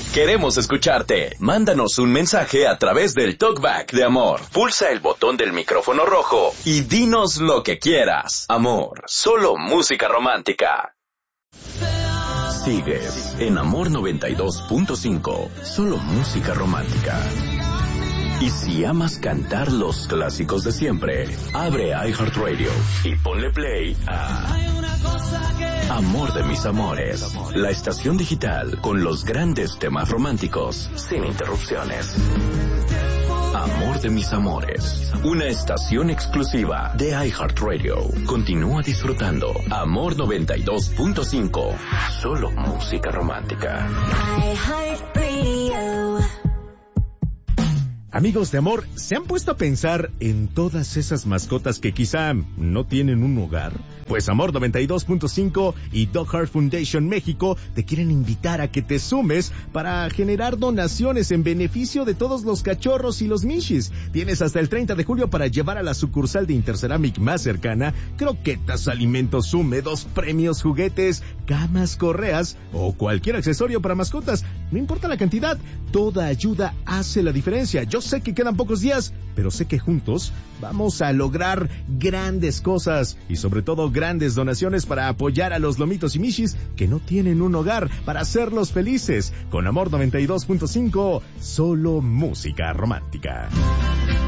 Queremos escucharte. Mándanos un mensaje a través del Talkback de Amor. Pulsa el botón del micrófono rojo y dinos lo que quieras. Amor, solo música romántica. Sigues en Amor 92.5, solo música romántica. Y si amas cantar los clásicos de siempre, abre iHeartRadio y ponle play a Amor de mis amores, la estación digital con los grandes temas románticos, sin interrupciones. Amor de mis amores, una estación exclusiva de iHeartRadio. Continúa disfrutando Amor 92.5, solo música romántica. Amigos de Amor, ¿se han puesto a pensar en todas esas mascotas que quizá no tienen un hogar? Pues Amor 92.5 y Dog Heart Foundation México te quieren invitar a que te sumes para generar donaciones en beneficio de todos los cachorros y los mishis. Tienes hasta el 30 de julio para llevar a la sucursal de Interceramic más cercana croquetas, alimentos húmedos, premios, juguetes, camas, correas o cualquier accesorio para mascotas. No importa la cantidad, toda ayuda hace la diferencia. Yo sé que quedan pocos días, pero sé que juntos vamos a lograr grandes cosas y sobre todo grandes donaciones para apoyar a los lomitos y mishis que no tienen un hogar, para hacerlos felices. Con Amor 92.5, solo música romántica.